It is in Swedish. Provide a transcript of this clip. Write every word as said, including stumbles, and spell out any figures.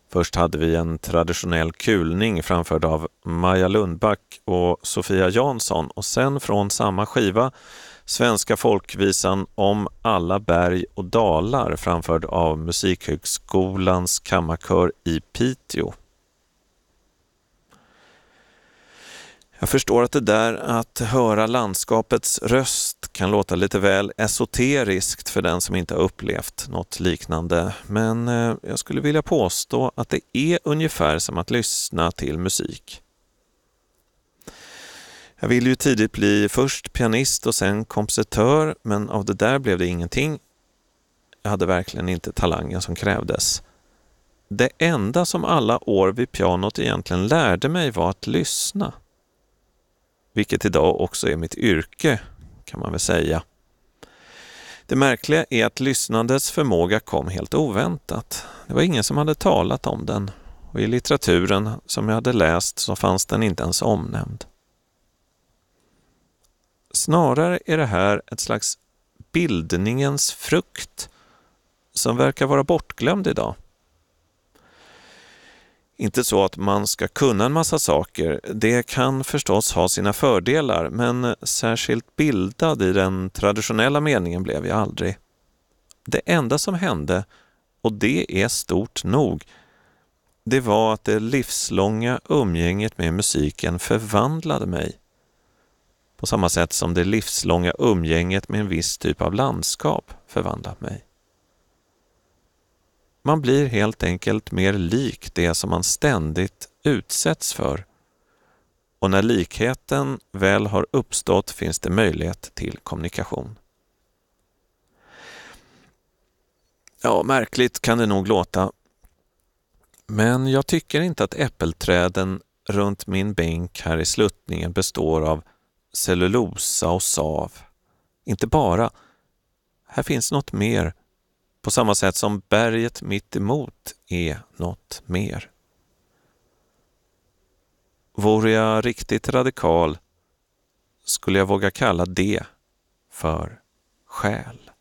Först hade vi en traditionell kulning framförd av Maja Lundback och Sofia Jansson och sen från samma skiva svenska folkvisan Om alla berg och dalar framförd av Musikhögskolans kammarkör i Piteå. Jag förstår att det där att höra landskapets röst kan låta lite väl esoteriskt för den som inte har upplevt något liknande. Men jag skulle vilja påstå att det är ungefär som att lyssna till musik. Jag ville ju tidigt bli först pianist och sen kompositör, men av det där blev det ingenting. Jag hade verkligen inte talangen som krävdes. Det enda som alla år vid pianot egentligen lärde mig var att lyssna. Vilket idag också är mitt yrke, kan man väl säga. Det märkliga är att lyssnandets förmåga kom helt oväntat. Det var ingen som hade talat om den, och i litteraturen som jag hade läst så fanns den inte ens omnämnd. Snarare är det här ett slags bildningens frukt som verkar vara bortglömd idag. Inte så att man ska kunna en massa saker, det kan förstås ha sina fördelar, men särskilt bildad i den traditionella meningen blev jag aldrig. Det enda som hände, och det är stort nog, det var att det livslånga umgänget med musiken förvandlade mig. På samma sätt som det livslånga umgänget med en viss typ av landskap förvandlat mig. Man blir helt enkelt mer lik det som man ständigt utsätts för. Och när likheten väl har uppstått finns det möjlighet till kommunikation. Ja, märkligt kan det nog låta. Men jag tycker inte att äppelträden runt min bänk här i sluttningen består av cellulosa och sav. Inte bara. Här finns något mer. På samma sätt som berget mitt emot är något mer. Vore jag riktigt radikal skulle jag våga kalla det för själ.